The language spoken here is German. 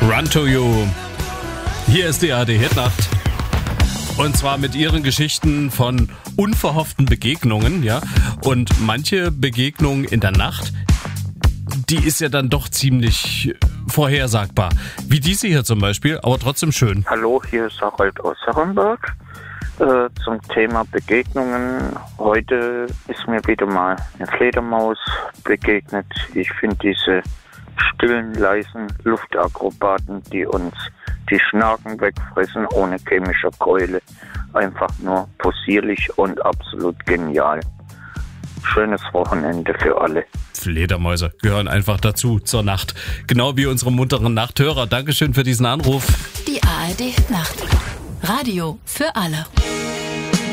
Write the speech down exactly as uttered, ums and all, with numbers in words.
Run to You. Hier ist die A R D-Hitnacht. Und zwar mit ihren Geschichten von unverhofften Begegnungen, ja. Und manche Begegnung in der Nacht, die ist ja dann doch ziemlich vorhersagbar. Wie diese hier zum Beispiel, aber trotzdem schön. Hallo, hier ist Harald aus Herrenberg. Äh, zum Thema Begegnungen. Heute ist mir wieder mal eine Fledermaus begegnet. Ich finde diese stillen, leisen Luftakrobaten, die uns die Schnaken wegfressen ohne chemische Keule, einfach nur possierlich und absolut genial. Schönes Wochenende für alle. Fledermäuse gehören einfach dazu zur Nacht. Genau wie unsere munteren Nachthörer. Dankeschön für diesen Anruf. Die A R D-Nacht. Radio für alle.